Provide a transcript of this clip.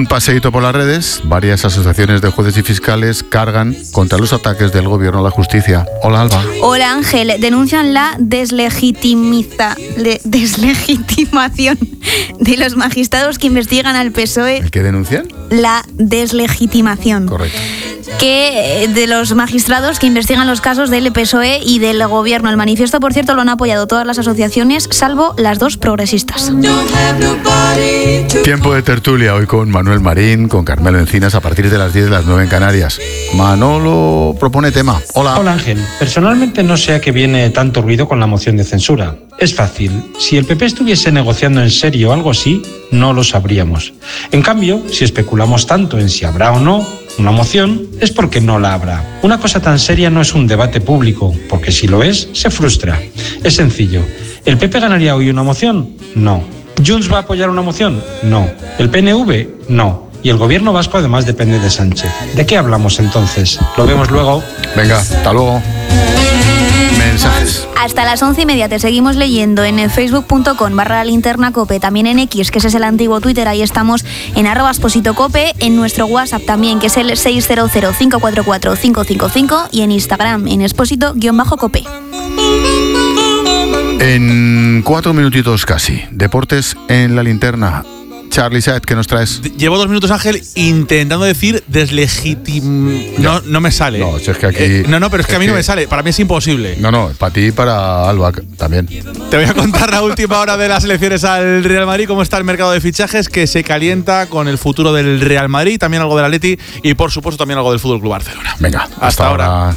Un paseíto por las redes. Varias asociaciones de jueces y fiscales cargan contra los ataques del gobierno a la justicia. Hola, Alba. Hola, Ángel. Denuncian la deslegitimación de los magistrados que investigan al PSOE. ¿El qué denuncian? La deslegitimación. Correcto. Que de los magistrados que investigan los casos del PSOE y del gobierno. El manifiesto, por cierto, lo han apoyado todas las asociaciones, salvo las dos progresistas. Tiempo de tertulia hoy con Manuel Marín, con Carmelo Encinas, a partir de las 10 de las 9 en Canarias. Manolo propone tema. Hola. Hola, Ángel. Personalmente no sé a qué viene tanto ruido con la moción de censura. Es fácil. Si el PP estuviese negociando en serio algo así, no lo sabríamos. En cambio, si especulamos tanto en si habrá o no una moción, es porque no la habrá. Una cosa tan seria no es un debate público, porque si lo es, se frustra. Es sencillo. ¿El PP ganaría hoy una moción? No. ¿Junts va a apoyar una moción? No. ¿El PNV? No. Y el gobierno vasco además depende de Sánchez. ¿De qué hablamos entonces? Lo vemos luego. Venga, hasta luego. Mensajes. Hasta las 11:30 te seguimos leyendo en facebook.com/linternacope, también en X, que ese es el antiguo Twitter, ahí estamos en @expositocope, en nuestro WhatsApp también, que es el 600-544-555, y en Instagram en exposito_cope. En 4 minutitos casi, deportes en la linterna. Charlie Saed, ¿qué nos traes? Llevo 2 minutos, Ángel, intentando decir No me sale. No, si es que aquí... pero es que a mí no me sale. Para mí es imposible. No, para ti y para Alba también. Te voy a contar la última hora de las elecciones al Real Madrid, cómo está el mercado de fichajes, que se calienta con el futuro del Real Madrid, también algo del Atleti y, por supuesto, también algo del Fútbol Club Barcelona. Venga, hasta ahora.